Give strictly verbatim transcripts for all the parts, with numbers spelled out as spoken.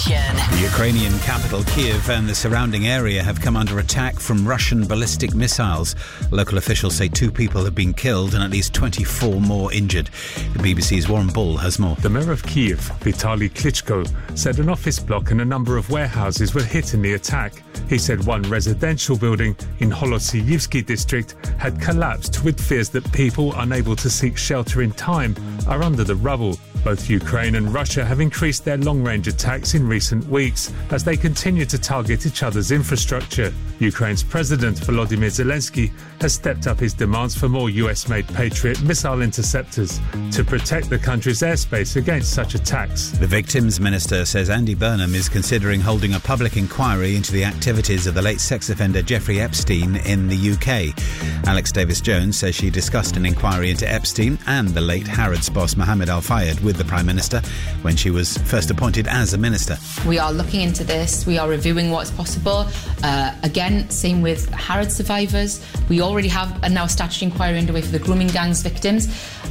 Nation. The Ukrainian capital, Kiev, and the surrounding area have come under attack from Russian ballistic missiles. Local officials say two people have been killed and at least twenty-four more injured. The B B C's Warren Bull has more. The mayor of Kiev, Vitaly Klitschko, said an office block and a number of warehouses were hit in the attack. He said one residential building in Holosiyivsky district had collapsed, with fears that people unable to seek shelter in time are under the rubble. Both Ukraine and Russia have increased their long-range attacks in recent weeks as they continue to target each other's infrastructure. Ukraine's President Volodymyr Zelensky has stepped up his demands for more U S-made Patriot missile interceptors to protect the country's airspace against such attacks. The Victims Minister says Andy Burnham is considering holding a public inquiry into the activities of the late sex offender Jeffrey Epstein in the U K. Alex Davis-Jones says she discussed an inquiry into Epstein and the late Harrods boss Mohammed Al-Fayed with the Prime Minister when she was first appointed as a minister. We are looking into this. We are reviewing what's possible. Uh, again, same with Harrods survivors. We already have a now statutory inquiry underway for the grooming gangs victims.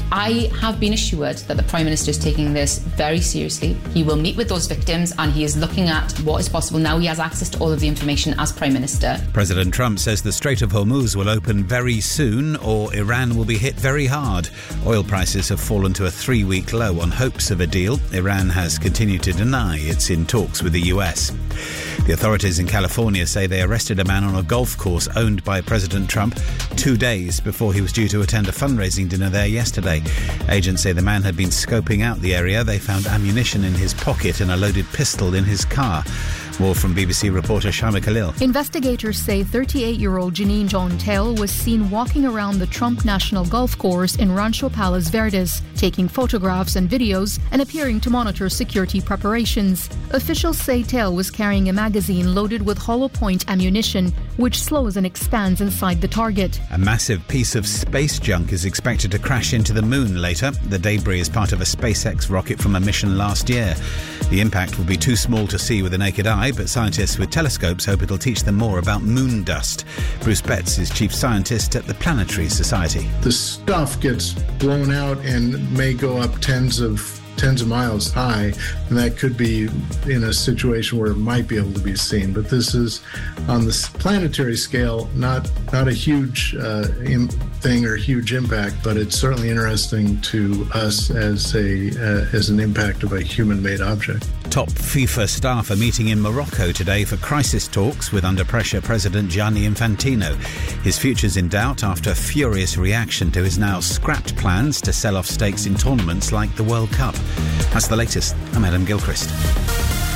I have been assured that the Prime Minister is taking this very seriously. He will meet with those victims and he is looking at what is possible. Now he has access to all of the information as Prime Minister. President Trump says the Strait of Hormuz will open very soon or Iran will be hit very hard. Oil prices have fallen to a three-week low on hopes of a deal. Iran has continued to deny it's in talks with the U S. The authorities in California say they arrested a man on a golf course owned by President Trump two days before he was due to attend a fundraising dinner there yesterday. Agents say the man had been scoping out the area. They found ammunition in his pocket and a loaded pistol in his car. More from B B C reporter Shama Khalil. Investigators say thirty-eight-year-old Janine John-Tell was seen walking around the Trump National Golf Course in Rancho Palos Verdes, taking photographs and videos and appearing to monitor security preparations. Officials say Tell was carrying a magazine loaded with hollow point ammunition, which slows and expands inside the target. A massive piece of space junk is expected to crash into the moon later. The debris is part of a SpaceX rocket from a mission last year. The impact will be too small to see with the naked eye, but scientists with telescopes hope it'll teach them more about moon dust. Bruce Betts is chief scientist at the Planetary Society. The stuff gets blown out and may go up tens of tens of miles high, and that could be in a situation where it might be able to be seen. But this is on the planetary scale, not not a huge uh, im- thing or huge impact, but it's certainly interesting to us as a uh, as an impact of a human-made object. Top FIFA staff are meeting in Morocco today for crisis talks with under-pressure President Gianni Infantino. His future's in doubt after a furious reaction to his now scrapped plans to sell off stakes in tournaments like the World Cup. That's the latest. I'm Adam Gilchrist.